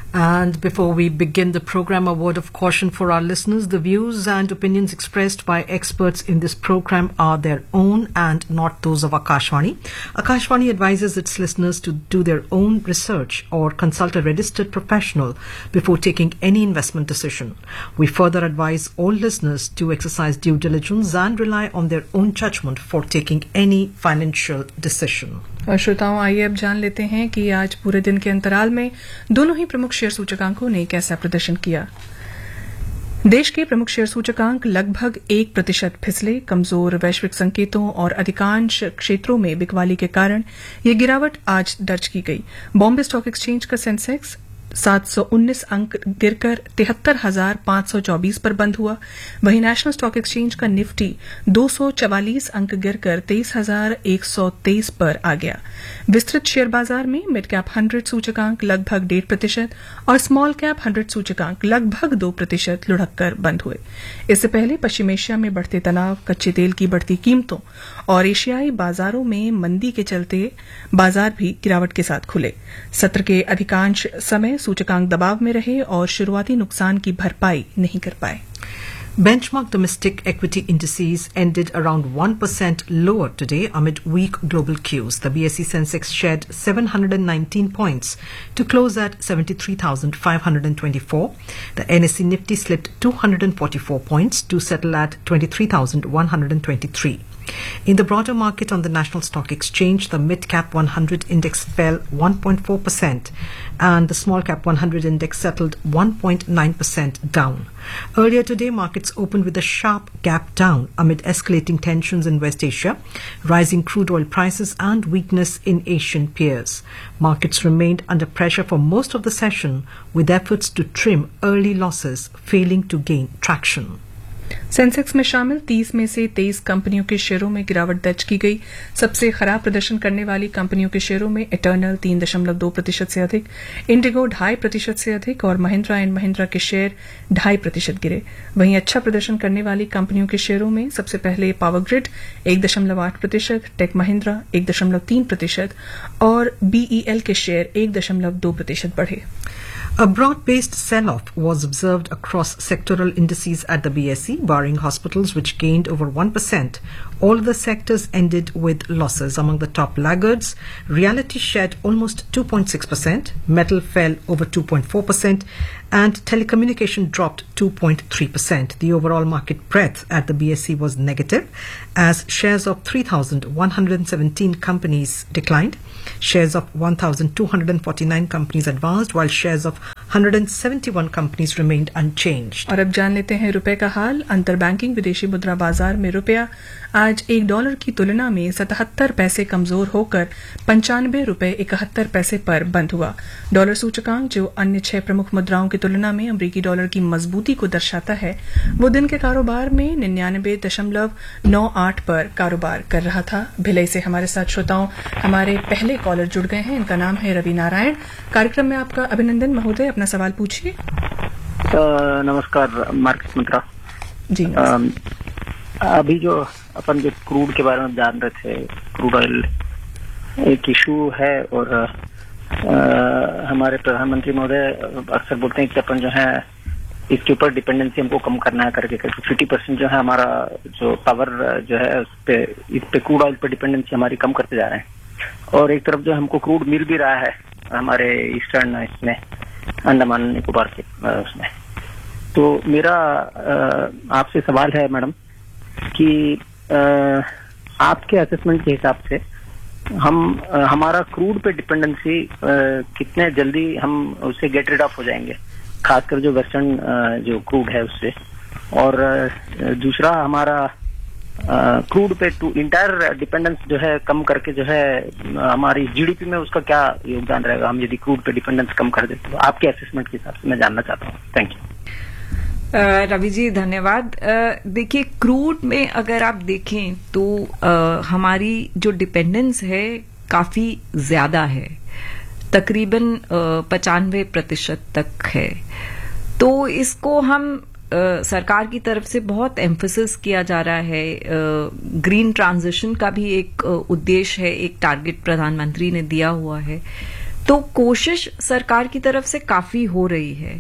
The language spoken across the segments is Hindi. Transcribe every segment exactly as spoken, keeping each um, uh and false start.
And before we begin the program, a word of caution for our listeners. The views and opinions expressed by experts in this program are their own and not those of Akashvani. Akashvani advises its listeners to do their own research or consult a registered professional before taking any investment decision. We further advise all listeners to exercise due diligence and rely on their own judgment for taking any financial decision. और श्रोताओं, आइए अब जान लेते हैं कि आज पूरे दिन के अंतराल में दोनों ही प्रमुख शेयर सूचकांकों ने कैसा प्रदर्शन किया। देश के प्रमुख शेयर सूचकांक लगभग एक प्रतिशत फिसले। कमजोर वैश्विक संकेतों और अधिकांश क्षेत्रों में बिकवाली के कारण ये गिरावट आज दर्ज की गई। बॉम्बे स्टॉक एक्सचेंज का सेंसेक्स सात सौ उन्नीस अंक गिरकर तिहत्तर हजार पांच सौ चौबीस पर बंद हुआ। वहीं नेशनल स्टॉक एक्सचेंज का निफ्टी दो सौ चवालीस अंक गिरकर तेईस हजार एक सौ तेईस पर आ गया। विस्तृत शेयर बाजार में मिड कैप हंड्रेड सूचकांक लगभग डेढ़ प्रतिशत और स्मॉल कैप हंड्रेड सूचकांक लगभग दो प्रतिशत लुढ़क कर बंद हुए। इससे पहले पश्चिम एशिया में बढ़ते तनाव, कच्चे तेल की बढ़ती कीमतों और एशियाई बाजारों में मंदी के चलते बाजार भी गिरावट के साथ खुले। सत्र के अधिकांश समय सूचकांक दबाव में रहे और शुरुआती नुकसान की भरपाई नहीं कर पाए। Benchmark domestic equity indices ended around one percent lower today amid weak global cues. The B S E Sensex shed seven hundred nineteen points to close at seventy-three thousand five hundred twenty-four. The N S E Nifty slipped two hundred forty-four points to settle at twenty-three thousand one hundred twenty-three. In the broader market on the National Stock Exchange, the mid-cap one hundred index fell one point four percent and the small-cap one hundred index settled one point nine percent down. Earlier today, markets opened with a sharp gap down amid escalating tensions in West Asia, rising crude oil prices and weakness in Asian peers. Markets remained under pressure for most of the session, with efforts to trim early losses failing to gain traction. Sensex में शामिल तीस में से तेईस कंपनियों के शेयरों में गिरावट दर्ज की गई। सबसे खराब प्रदर्शन करने वाली कंपनियों के शेयरों में इटर्नल तीन दशमलव दो प्रतिशत से अधिक, इंडिगो ढाई प्रतिशत से अधिक और महिंद्रा एंड महिंद्रा के शेयर ढाई प्रतिशत गिरे। वहीं अच्छा प्रदर्शन करने वाली कंपनियों के शेयरों में सबसे पहले पावर ग्रिड एक दशमलव आठ प्रतिशत, टेक महिंद्रा एक दशमलव तीन प्रतिशत और बीईएल के शेयर एक दशमलव दो प्रतिशत बढ़े। A broad-based sell-off was observed across sectoral indices at the B S E, barring hospitals, which gained over one percent. All of the sectors ended with losses. Among the top laggards, realty shed almost two point six percent, metal fell over two point four percent, and telecommunication dropped two point three percent. The overall market breadth at the B S E was negative, as shares of three thousand one hundred seventeen companies declined. Shares of one thousand two hundred forty-nine companies advanced, while shares of one hundred seventy-one companies remained unchanged. और अब जान लेते हैं रुपए का हाल। अंतर बैंकिंग विदेशी मुद्रा बाजार में रुपया आज एक डॉलर की तुलना में सतहत्तर पैसे कमजोर होकर पंचानवे रुपए इकहत्तर पैसे पर बंद हुआ। डॉलर सूचकांक, जो अन्य छह प्रमुख मुद्राओं की तुलना में अमरीकी डॉलर की मजबूती को दर्शाता है, वो दिन के कारोबार में निन्यानवे दशमलव नौ आठ पर कारोबार कर रहा था। भिलाई से हमारे साथ श्रोताओं हमारे पहले कॉलर जुड़ गए हैं। इनका नाम है रवि नारायण। कार्यक्रम में आपका अभिनंदन महोदय, अपना सवाल पूछिए। नमस्कार मार्केट मंत्रा जी। अभी जो अपन जो क्रूड के बारे में जान रहे थे, क्रूड ऑयल एक इशू है और आ, हमारे प्रधानमंत्री महोदय अक्सर बोलते हैं कि अपन जो है इसके ऊपर डिपेंडेंसी हमको कम करना है करके फिफ्टी परसेंट जो है हमारा जो पावर जो है उस पे इस पे क्रूड ऑयल पे डिपेंडेंसी हमारी कम करते जा रहे हैं। और एक तरफ जो हमको क्रूड मिल भी रहा है हमारे ईस्टर्न इसमें अंडमान निकोबार के उसमें। तो मेरा आपसे सवाल है मैडम कि आपके असेसमेंट के हिसाब से हम हमारा क्रूड पे डिपेंडेंसी कितने जल्दी हम उससे गेट रिड ऑफ हो जाएंगे, खासकर जो वेस्टर्न जो क्रूड है उससे। और दूसरा हमारा क्रूड पे टू इंटायर डिपेंडेंस जो है कम करके जो है हमारी जीडीपी में उसका क्या योगदान रहेगा, हम यदि क्रूड पे डिपेंडेंस कम कर देते तो आपके असेसमेंट के हिसाब से मैं जानना चाहता हूँ। Thank you. रवि जी धन्यवाद। देखिए, क्रूड में अगर आप देखें तो आ, हमारी जो डिपेंडेंस है काफी ज्यादा है, तकरीबन पचानवे प्रतिशत तक है। तो इसको हम आ, सरकार की तरफ से बहुत एम्फेसिस किया जा रहा है। ग्रीन ट्रांजिशन का भी एक उद्देश्य है, एक टारगेट प्रधानमंत्री ने दिया हुआ है। तो कोशिश सरकार की तरफ से काफी हो रही है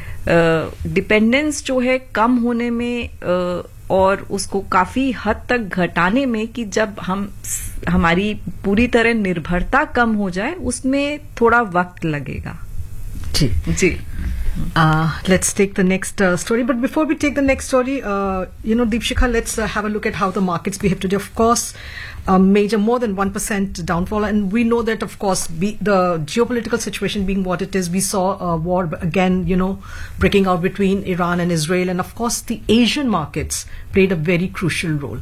डिपेंडेंस uh, जो है कम होने में uh, और उसको काफी हद तक घटाने में कि जब हम हमारी पूरी तरह निर्भरता कम हो जाए उसमें थोड़ा वक्त लगेगा। जी जी Uh, let's take the next uh, story. But before we take the next story, uh, you know, Deepshikha, let's uh, have a look at how the markets behave today. Of course, a major, more than one percent downfall. And we know that, of course, be, the geopolitical situation being what it is, we saw a war again, you know, breaking out between Iran and Israel. And, of course, the Asian markets played a very crucial role.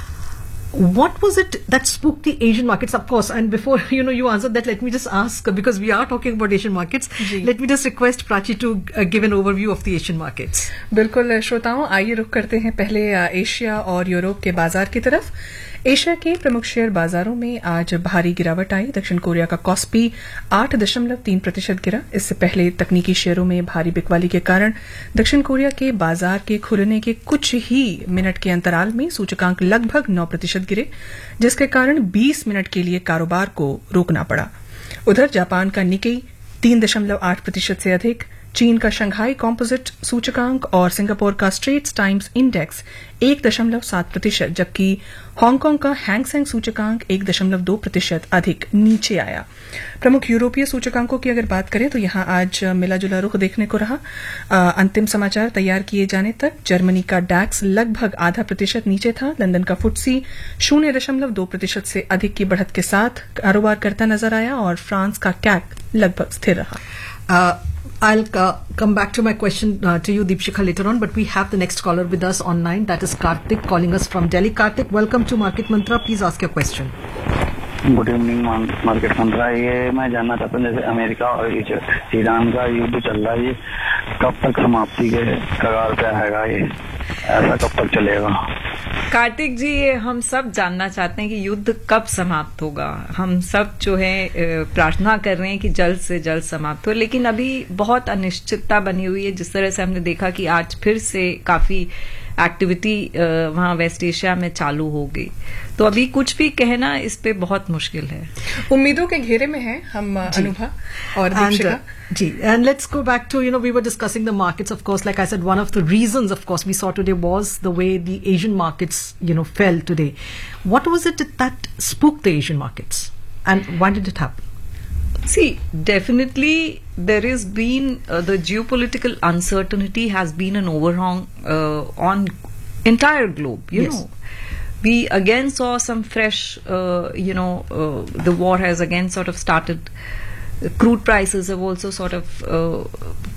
What was it that spooked the Asian markets? Of course, and before you know you answer that, let me just ask, because we are talking about Asian markets, let me just request Prachi to uh, give an overview of the Asian markets. बिल्कुल श्रोताओं, आइए रुख करते हैं पहले एशिया और यूरोप के बाजार की तरफ। एशिया के प्रमुख शेयर बाजारों में आज भारी गिरावट आई। दक्षिण कोरिया का कॉस्पी आठ दशमलव तीन प्रतिशत गिरा। इससे पहले तकनीकी शेयरों में भारी बिकवाली के कारण दक्षिण कोरिया के बाजार के खुलने के कुछ ही मिनट के अंतराल में सूचकांक लगभग नौ प्रतिशत गिरे, जिसके कारण बीस मिनट के लिए कारोबार को रोकना पड़ा। उधर जापान का निकेई तीन दशमलव आठ प्रतिशत से अधिक, चीन का शंघाई कॉम्पोजिट सूचकांक और सिंगापुर का स्ट्रेट्स टाइम्स इंडेक्स एक दशमलव सात प्रतिशत, जबकि हांगकांग का हैंगसेंग सूचकांक एक दशमलव दो प्रतिशत अधिक नीचे आया। प्रमुख यूरोपीय सूचकांकों की अगर बात करें तो यहां आज मिला जुला रुख देखने को रहा। आ, अंतिम समाचार तैयार किए जाने तक जर्मनी का डैक्स लगभग आधा प्रतिशत नीचे था। लंदन का फुटसी शून्य दशमलव दो प्रतिशत से अधिक की बढ़त के साथ कारोबार करता नजर आया और फ्रांस का कैक लगभग स्थिर रहा। Uh, I'll uh, come back to my question uh, to you, Deepshikha, later on, but we have the next caller with us online. That is Karthik calling us from Delhi. Karthik, welcome to Market Mantra. Please ask your question. Good evening market मंत्रा। ये मैं जानना चाहता हूँ, जैसे अमेरिका और ईरान का युद्ध चल रहा है, ये कब तक समाप्ति के कगार पे आएगा? ये ऐसा कब तक चलेगा? कार्तिक जी, ये हम सब जानना चाहते हैं कि युद्ध कब समाप्त होगा। हम सब जो है प्रार्थना कर रहे हैं कि जल्द से जल्द समाप्त हो, लेकिन अभी बहुत अनिश्चितता बनी हुई है। जिस तरह से हमने देखा कि आज फिर से काफी एक्टिविटी वहां वेस्ट एशिया में चालू हो गई, तो अभी कुछ भी कहना इस पे बहुत मुश्किल है। उम्मीदों के घेरे में है हम अनुभा और Deepika ji. And let's go back to, you know, we were discussing the markets, of course. Like I said, one of the reasons, of course, we saw today was the way the Asian markets, you know, fell today. What was it that spooked the Asian markets, and why did it happen? See, definitely there has been uh, the geopolitical uncertainty has been an overhang uh, on entire globe. You yes. know, we again saw some fresh. Uh, you know, uh, the war has again sort of started. Crude prices have also sort of uh,